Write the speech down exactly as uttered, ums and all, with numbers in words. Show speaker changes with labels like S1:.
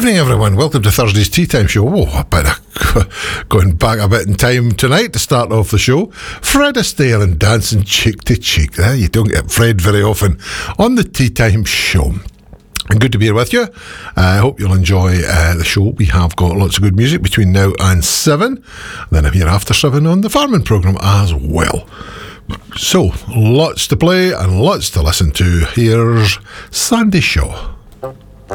S1: evening, everyone. Welcome to Thursday's Tea Time Show. Oh, a bit of going back a bit in time tonight to start off the show. Fred Astaire and Dancing Cheek to Cheek. There, you don't get Fred very often on the Tea Time Show. And good to be here with you. I uh, hope you'll enjoy uh, the show. We have got lots of good music between now and seven. Then I'm here after seven on the farming programme as well. So, lots to play and lots to listen to. Here's Sandy Shaw.